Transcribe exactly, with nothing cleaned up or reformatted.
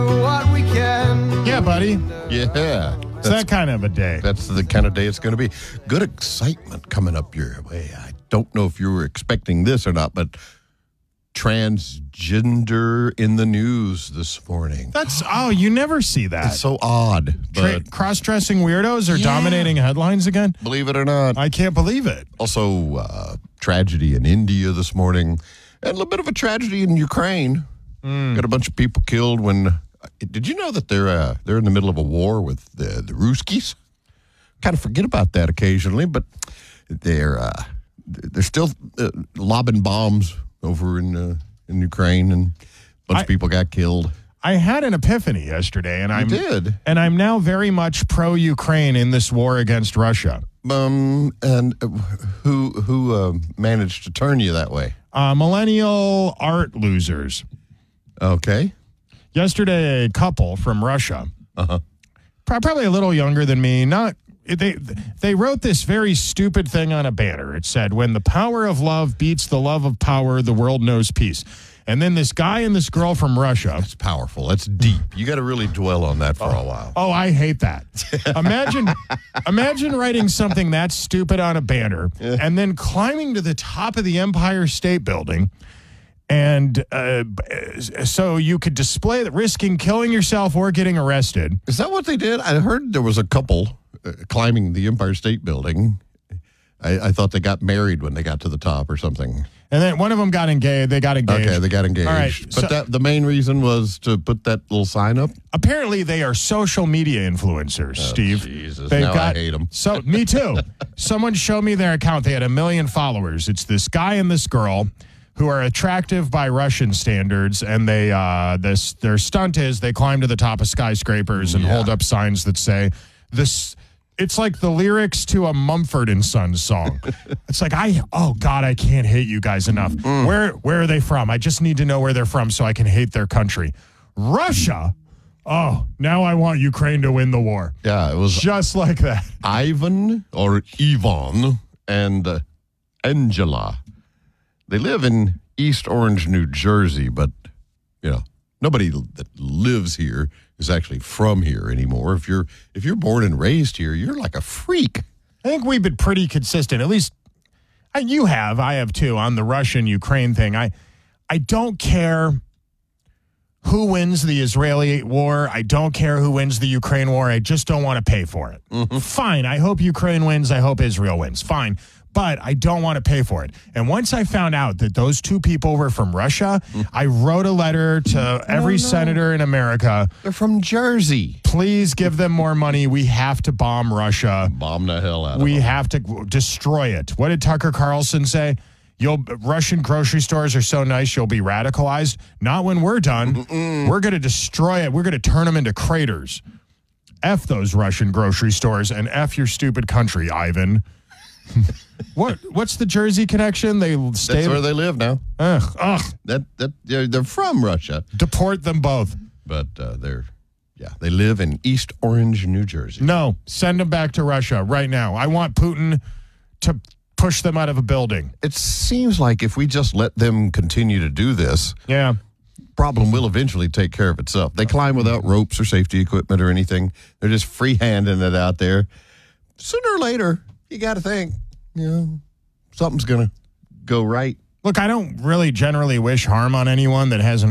what we can. Yeah, buddy. Yeah. It's that kind of a day. That's the kind of day it's going to be. Good excitement coming up your way. I don't know if you were expecting this or not, but transgender in the news this morning. That's, oh, you never see that. It's so odd, Tra- but cross-dressing weirdos are Yeah. dominating headlines again? believe it or not. I can't believe it. Also, uh, tragedy in India this morning, and a little bit of a tragedy in Ukraine. Mm. Got a bunch of people killed when. Did you know that they're uh, they're in the middle of a war with the the Ruskies? Kind of forget about that occasionally, but they're uh, they're still uh, lobbing bombs over in uh, in Ukraine, and a bunch I- of people got killed. I had an epiphany yesterday, and I'm did? and I'm now very much pro-Ukraine in this war against Russia. Um, and uh, who who uh, managed to turn you that way? Uh, millennial art losers. Okay. Yesterday, a couple from Russia, Uh-huh. pro- probably a little younger than me, not they they wrote this very stupid thing on a banner. It said, "When the power of love beats the love of power, the world knows peace." And then this guy and this girl from Russia. That's powerful. That's deep. You got to really dwell on that for a while. Oh, I hate that. Imagine imagine writing something that stupid on a banner and then climbing to the top of the Empire State Building. And uh, so you could display that, risking killing yourself or getting arrested. Is that what they did? I heard there was a couple uh, climbing the Empire State Building. I, I thought they got married when they got to the top or something. And then one of them got engaged. They got engaged. Okay, they got engaged. All right, but so- that the main reason was to put that little sign up? Apparently, they are social media influencers, Steve. Jesus, They've now got, I hate them. So, me too. Someone showed me their account. They had a million followers. It's this guy and this girl who are attractive by Russian standards, and they uh, this their stunt is they climb to the top of skyscrapers and Yeah. hold up signs that say this. It's like the lyrics to a Mumford and Sons song. It's like, I oh God, I can't hate you guys enough. Mm. Where where are they from? I just need to know where they're from so I can hate their country. Russia. Oh, now I want Ukraine to win the war. Yeah, it was Just like that. Ivan or Ivan and uh, Angela. They live in East Orange, New Jersey, but, you know, nobody that lives here is actually from here anymore. If you're if you're born and raised here, you're like a freak. I think we've been pretty consistent. At least I, you have. I have too on the Russian-Ukraine thing. I I don't care who wins the Israeli war. I don't care who wins the Ukraine war. I just don't want to pay for it. Mm-hmm. Fine. I hope Ukraine wins. I hope Israel wins. Fine. But I don't want to pay for it. And once I found out that those two people were from Russia, I wrote a letter to every no. senator in America. They're from Jersey. Please give them more money. We have to bomb Russia. Bomb the hell out of We them. have to destroy it. What did Tucker Carlson say? You'll Russian grocery stores are so nice you'll be radicalized. Not when we're done. Mm-mm. We're going to destroy it. We're going to turn them into craters. F those Russian grocery stores and F your stupid country, Ivan. What? What's the Jersey connection? They stay. That's where they live now. Ugh, ugh. That that they're, they're from Russia, Deport them both. but uh, they're yeah they live in East Orange, New Jersey. No, send them back to Russia right now. I want Putin to push them out of a building. It seems like if we just let them continue to do this, Yeah. problem will eventually take care of itself. They climb without ropes or safety equipment or anything. They're just free-handing it out there. Sooner or later, you got to think, you know, something's going to go right. Look, I don't really generally wish harm on anyone that hasn't